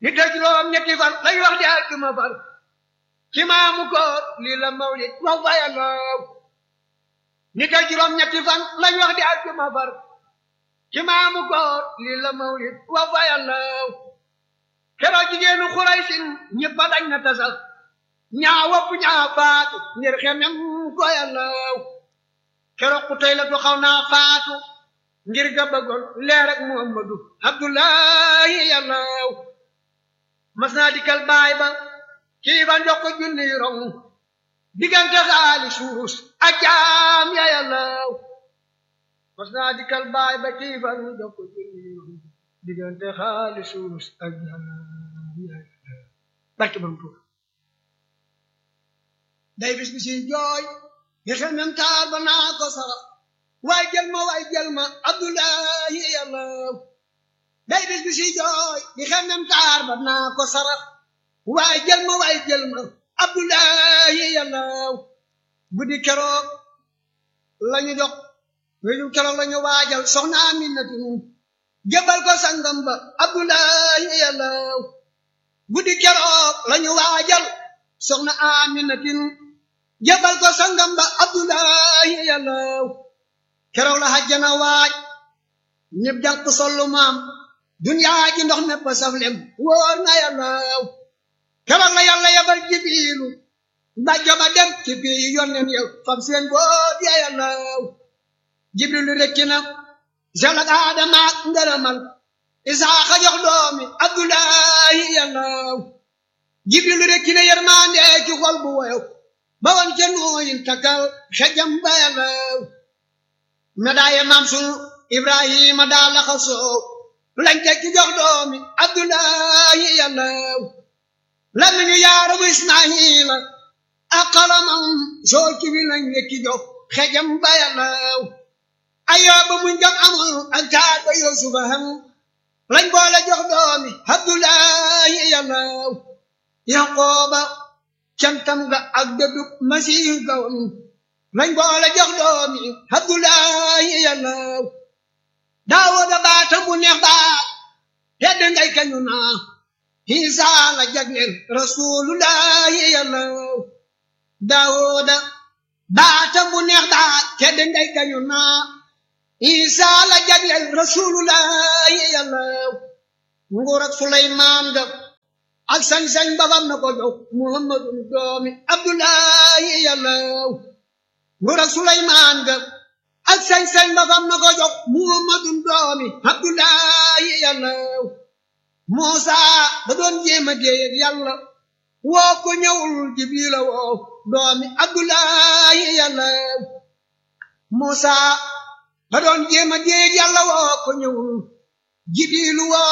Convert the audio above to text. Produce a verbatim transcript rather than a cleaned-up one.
nit ak juróom ñetti fan lay wax di àjjuma far ci maamu koor lii la mawlid wax fa yàlla nit ak juróom ñetti fan lay wax di àjjuma far ci maamu koor lii la mawlid wax fa yàlla keroog jigéenu Xuraysin ñëpp a dañ na tasal ñaa wopp ñaa faatu ngir xemem ko yàlla keroog ku tey la tu xaw naa faatu ngir ga bëggoon leer ak Muhammadu Abdullahi yàlla mas naa dikkal baay ba kii ba njox ko junni rong diggante xaali suurus ak jaam ya yàlla mas naa dikkal baay ba kii ba njox ko junni rong diggante xaali suurus ak jaam ya yàlla barke bam tuur day bis bi si jooy ngir xemem taar ba naa ko sara waay jël ma waay jël ma Abdullahi yàlla day bis bi si jooy di xemem taar ba naa ko sara waay jël ma waay jël ma Abdullahi yàlla guddi keroog lañu jox wéju keroog lañu waajal soxna Aminatu jëbal ko sangam ba Abdullahi yàlla guddi keroog lañu waajal soxna Aminatu jëbal ko sangam ba Abdullahi yàlla keroog la hajjana waaj ñëpp jànq sollu maam duniyaa ji ndox nepp saflem wóor na yàlla keroog la yàlla yabal jibiilu mbàjjo ba dem ci bii yónneen yow fam seen boot ya yàlla jibrilu rekki na selak aadama ak ngërëmal isaaxa jox doomi Abdullahi yàlla jibrilu rekki na yermande ci xol bu woyow ba woon ca nooyin takkal xejam ba yàlla medaaye maam sunu Ibrahima daa laxa soow lañ teg ci jox doomi Abdullahi yàlla la nañu yaarabu Ismaayila ak xalamam soo ci bi lañ nekki jox xejam ba yàlla Ayooba muñ jox amul ak taar ba Yuusufa ham lañ boole jox doomi Abdullahi yàlla Yaqooba cantam ga ak dëddub Masiih gawam lañ boole jox doomi Abdullahi yàlla Daawuda baatam bu neex baat tedd ngay kañu naa Iisaa la jagleel Rasulullahi yàlla Daawuda baatam bu neex baat tedd ngay kañu naa Iisaa la jagleel Rasulullahi yàlla nguur ak Suleymaan ga ak sañ-sañ ba fam na ko jox Muhammadu doomi Abdullahi yàlla nguur ak Suleymaan ga ak sañ-sañ ba fam na ko jox Muhammadu doomi Abdullahi yàlla Muusaa da doon jéem a déey ak yàlla woo ko ñëwul Jibriila woo doomi Abdullahi yàlla Muusaa da doon jéem a déey ak yàlla woo ko ñëwul Jibriilu woo